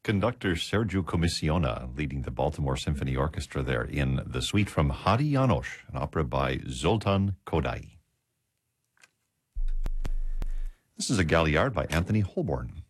Conductor Sergiu Comisiona leading the Baltimore Symphony Orchestra there in the suite from Hari János, an opera by Zoltán Kodály. This is a Galliard by Anthony Holborn.